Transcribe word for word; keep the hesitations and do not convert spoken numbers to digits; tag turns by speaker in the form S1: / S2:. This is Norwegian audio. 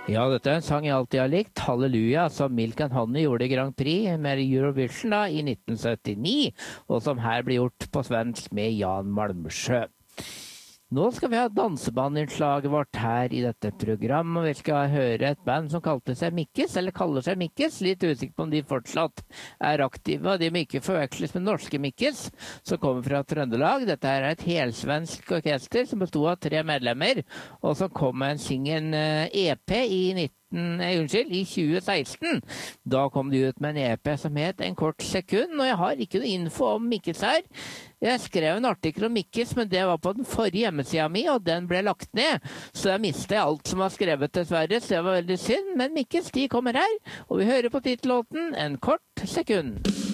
S1: Ja, dette er en sang jeg alltid har likt, Halleluja, som Milk and Honey gjorde i Grand Prix med Eurovision da, i nitten syttini, og som her ble gjort på svensk med Jan Malmsjø. Nå skal vi ha dansebandinnslaget vårt her i dette programmet, og vi skal høre et band som kalte seg Mikkes, eller kaller seg Mikkes, litt usikker på om de fortsatt er aktive, og de må ikke forveksles med norske Mikkes, som kommer fra Trøndelag. Dette er et helsvensk orkester som bestod av tre medlemmer, og som kom med en singen E P i nitten Nei, unnskyld, i tjue seksten. Da kom de ut med en E P som het En kort sekund, og jeg har ikke noe info om Mikkes her. Jeg skrev en artikkel om Mikkes, men det var på den forrige hjemmesida mi, og den ble lagt ned. Så jeg mistet alt som var skrevet dessverre, så det var veldig synd. Men Mikkes, de kommer her, og vi hører på titellåten En kort sekund.